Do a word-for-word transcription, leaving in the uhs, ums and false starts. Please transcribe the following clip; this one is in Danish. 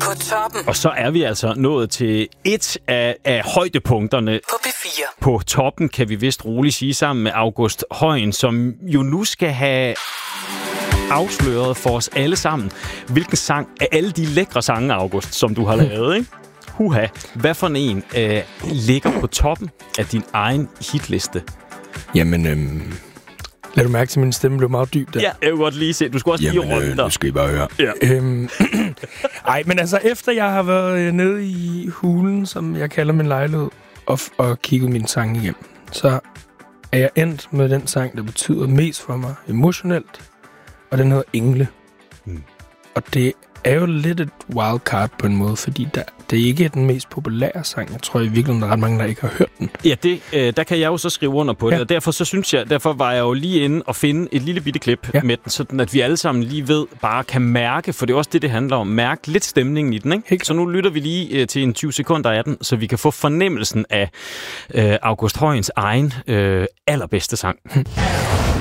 På toppen. Og så er vi altså nået til et af, af højdepunkterne. På P fire. På toppen kan vi vist roligt sige sammen med August Højen, som jo nu skal have afsløret for os alle sammen, hvilken sang af alle de lækre sange, August, som du har lavet, ikke? Huha, hvad for en øh, ligger på toppen af din egen hitliste? Jamen, øhm, lad du mærke til, at min stemme blev meget dyb der. Ja, jeg vil godt lige se. Du skal også Jamen, lige runde øh, dig. nu skal I bare høre. Ja. Øhm, ej, men altså, efter jeg har været nede i hulen, som jeg kalder min lejlighed, og, og kigget min sang igennem, så er jeg endt med den sang, der betyder mest for mig emotionelt, og den hedder Engle. Mm. Og det er jo lidt et wildcard på en måde, fordi der, det er ikke den mest populære sang. Jeg tror i virkeligheden, der er ret mange, der ikke har hørt den. Ja, det, øh, der kan jeg jo så skrive under på det, ja. Og derfor så synes jeg, derfor var jeg jo lige inde og finde et lille bitte klip ja. med den, sådan at vi alle sammen lige ved, bare kan mærke, for det er også det, det handler om, mærke lidt stemningen i den, ikke? Helt. Så nu lytter vi lige øh, til en tyve sekunder af den, så vi kan få fornemmelsen af øh, August Højens egen øh, allerbedste sang.